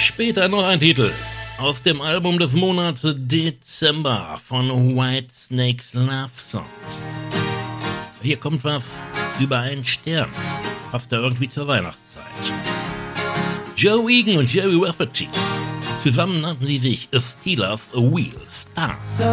Später noch ein Titel aus dem Album des Monats Dezember von Whitesnakes Love Songs. Hier kommt was über einen Stern. Passt da irgendwie zur Weihnachtszeit. Joe Egan und Jerry Rafferty. Zusammen nannten sie sich A Steelers Wheel Stars. So